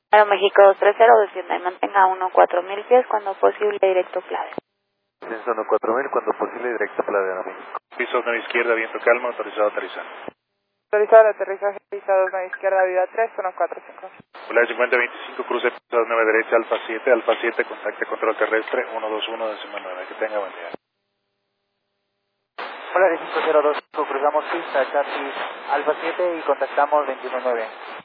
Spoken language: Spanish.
Aeroméxico 230, descienda y mantenga 14000 pies cuando posible directo clave. Descenso 14000 cuando posible directo clave a México. Piso 9 izquierda, viento calma, autorizado a aterrizar. Autorizado el aterrizaje, pista 29 izquierda, vida 3, 145. Volar 5025, cruce pista 9 derecha, Alfa 7, contacte control terrestre, 121.9. Que tenga buen día. Volar 502, cruzamos pista, chasis Alfa 7 y contactamos 219.